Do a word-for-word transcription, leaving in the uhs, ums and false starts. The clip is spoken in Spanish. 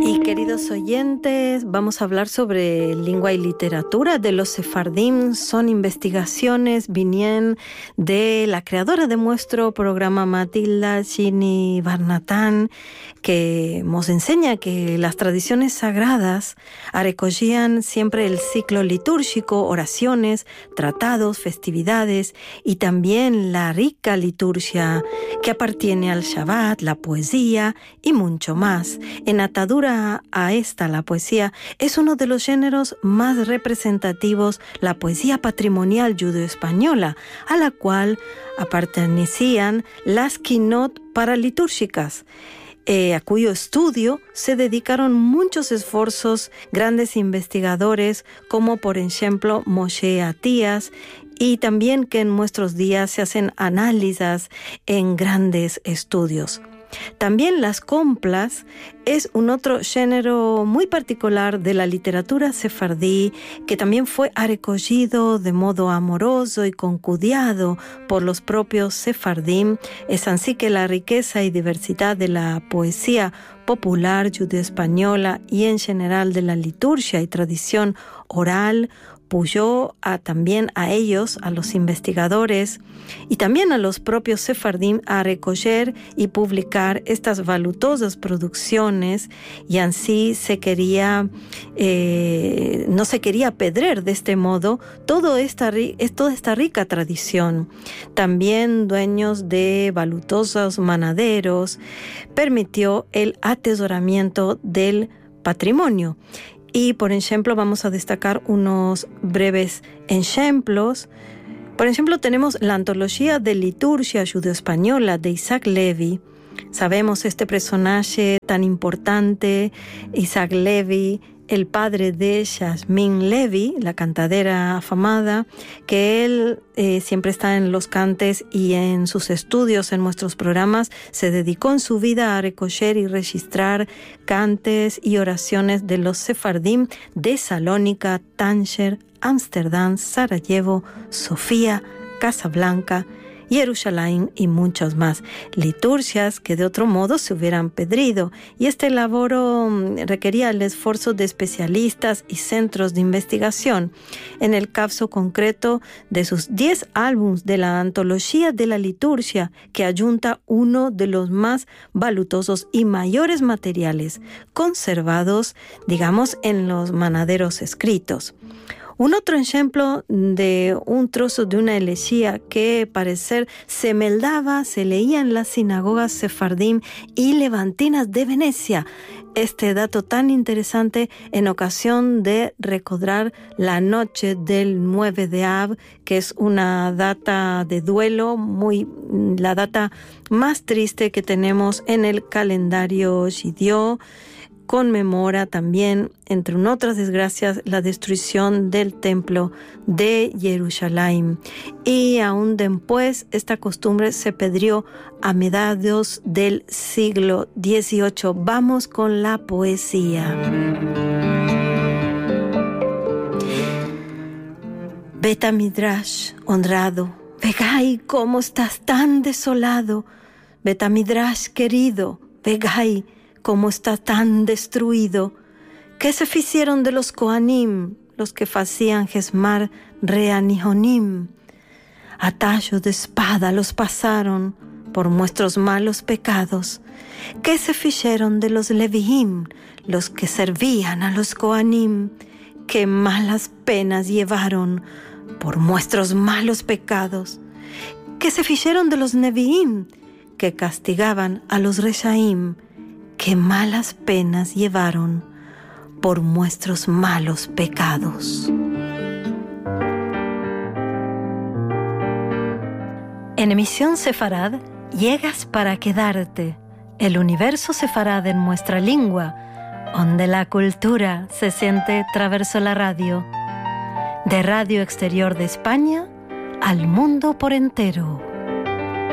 Y queridos oyentes, vamos a hablar sobre lengua y literatura de los sefardim. Son investigaciones, vienen de la creadora de nuestro programa, Matilda Chini Barnatán, que nos enseña que las tradiciones sagradas recogían siempre el ciclo litúrgico, oraciones, tratados, festividades y también la rica liturgia que appartiene al Shabbat, la poesía y mucho más. En atadura a esta, la poesía es uno de los géneros más representativos, la poesía patrimonial judeo-española, a la cual pertenecían las quinot paralitúrgicas, eh, a cuyo estudio se dedicaron muchos esfuerzos grandes investigadores, como por ejemplo Moshe Atías, y también que en nuestros días se hacen análisis en grandes estudios. También las complas es un otro género muy particular de la literatura sefardí que también fue recogido de modo amoroso y con cuidado por los propios sefardim. Es así que la riqueza y diversidad de la poesía popular judeo-española y en general de la liturgia y tradición oral apoyó a, también a ellos, a los investigadores y también a los propios sefardim a recoger y publicar estas valutosas producciones, y así se quería, eh, no se quería perder de este modo todo esta, toda esta rica tradición. También dueños de valutosos manaderos permitió el atesoramiento del patrimonio. Y, por ejemplo, vamos a destacar unos breves ejemplos. Por ejemplo, tenemos la antología de liturgia judeo-española de Isaac Levi. Sabemos este personaje tan importante, Isaac Levi, el padre de Yasmin Levi, la cantadera afamada, que él eh, siempre está en los cantes y en sus estudios, en nuestros programas, se dedicó en su vida a recoger y registrar cantes y oraciones de los sefardim de Salónica, Tánger, Ámsterdam, Sarajevo, Sofía, Casablanca, Jerusalén y muchos más, liturgias que de otro modo se hubieran perdido, y este laboro requería el esfuerzo de especialistas y centros de investigación. En el caso concreto de sus diez álbumes de la antología de la liturgia, que ayunta uno de los más valutosos y mayores materiales conservados, digamos, en los manaderos escritos. Un otro ejemplo de un trozo de una elegía que parecer se meldaba, se leía en las sinagogas sefardim y levantinas de Venecia. Este dato tan interesante en ocasión de recordar la noche del nueve de Av, que es una data de duelo, muy la data más triste que tenemos en el calendario judío. Conmemora también, entre otras desgracias, la destrucción del templo de Jerusalén. Y aún después, esta costumbre se perdió a mediados del siglo dieciocho. Vamos con la poesía. Bet Midrash, honrado, Vegai, ¿cómo estás tan desolado? Bet Midrash, querido, Vegai, ¿cómo está tan destruido? ¿Qué se hicieron de los Kohanim, los que hacían Gesmar Reanihonim? A tallo de espada los pasaron por nuestros malos pecados. ¿Qué se hicieron de los Levihim, los que servían a los Kohanim? ¿Qué malas penas llevaron por nuestros malos pecados? ¿Qué se hicieron de los Neviim, que castigaban a los Reshaim? Qué malas penas llevaron por nuestros malos pecados. En Emisión Sefarad, llegas para quedarte. El universo sefarad en nuestra lengua, donde la cultura se siente traverso la radio. De Radio Exterior de España al mundo por entero.